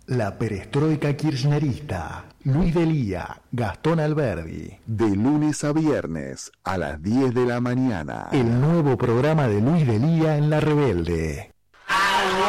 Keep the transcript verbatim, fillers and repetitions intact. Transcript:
La perestroika kirchnerista. Luis Delía, Gastón Alberdi. De lunes a viernes a las diez de la mañana. El nuevo programa de Luis Delía en La Rebelde.